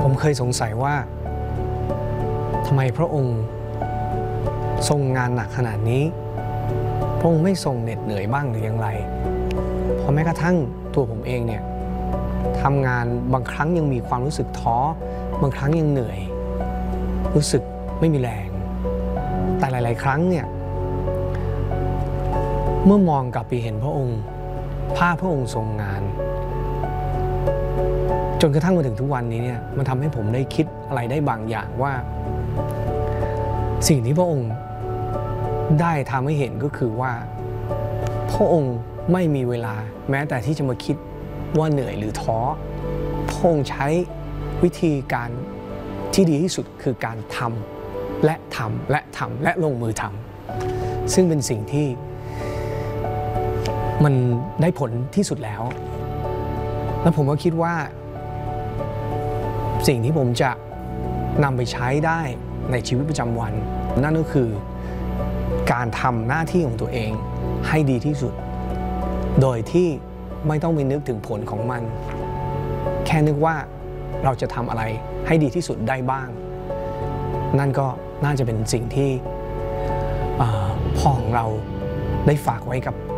ผมเคยสงสัยว่าทำไมพระองค์ทรงงานหนักขนาดนี้พระองค์ไม่ทรงเหน็ดเหนื่อยบ้างหรืออย่างไรเพราะแม้กระทั่งตัวผมเองเนี่ยทำงานบางครั้งยังมีความรู้สึกท้อบางครั้งยังเหนื่อยรู้สึกไม่มีแรงแต่หลายๆครั้งเนี่ยเมื่อมองกลับไปเห็นพระองค์ภาพพระองค์ทรงงานจนกระทั่งมาถึงทุกวันนี้เนี่ยมันทำให้ผมได้คิดอะไรได้บางอย่างว่าสิ่งที่พระองค์ได้ทำให้เห็นก็คือว่าพระองค์ไม่มีเวลาแม้แต่ที่จะมาคิดว่าเหนื่อยหรือท้อพระองค์ใช้วิธีการที่ดีที่สุดคือการทำและทำและทำและลงมือทำซึ่งเป็นสิ่งที่มันได้ผลที่สุดแล้วแล้วผมก็คิดว่าสิ่งที่ผมจะนำไปใช้ได้ในชีวิตประจำวันนั่นก็คือการทำหน้าที่ของตัวเองให้ดีที่สุดโดยที่ไม่ต้องไปนึกถึงผลของมันแค่นึกว่าเราจะทำอะไรให้ดีที่สุดได้บ้างนั่นก็น่าจะเป็นสิ่งที่พ่อของเราได้ฝากไว้กับ